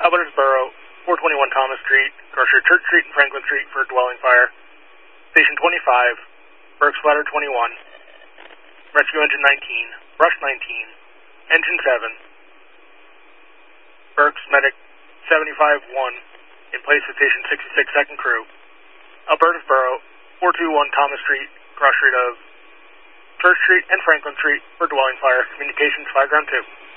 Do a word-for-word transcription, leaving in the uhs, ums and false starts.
Albertsboro, four twenty-one Thomas Street, Grocery Church Street and Franklin Street for dwelling fire. Station twenty-five, Burke's Ladder twenty-one, Rescue Engine nineteen, Rush nineteen, Engine seven, Burke's Medic seventy-five one, in place at Station sixty-six, second crew. Albertsboro, four twenty-one Thomas Street, cross street of Church Street and Franklin Street for dwelling fire. Communications five ground two.